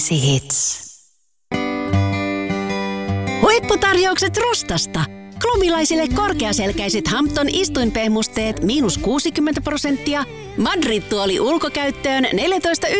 Hits. Huipputarjoukset Rustasta. Klumilaisille korkeaselkäiset Hampton istuinpehmusteet -60%. Madrid-tuoli ulkokäyttöön 14,90.